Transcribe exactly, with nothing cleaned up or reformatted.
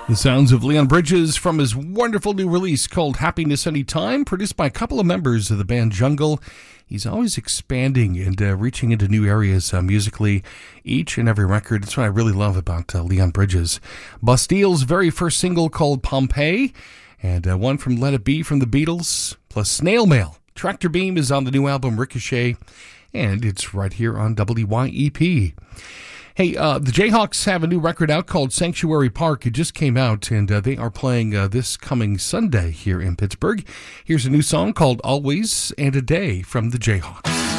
The sounds of Leon Bridges from his wonderful new release called Happiness Anytime, produced by a couple of members of the band Jungle. He's always expanding and uh, reaching into new areas uh, musically, each and every record. That's what I really love about uh, Leon Bridges. Bastille's very first single called Pompeii, and uh, one from Let It Be from the Beatles, plus Snail Mail. Tractor Beam is on the new album Ricochet, and it's right here on W Y E P. Hey, uh, the Jayhawks have a new record out called Sanctuary Park. It just came out, and uh, they are playing uh, this coming Sunday here in Pittsburgh. Here's a new song called Always and a Day from the Jayhawks.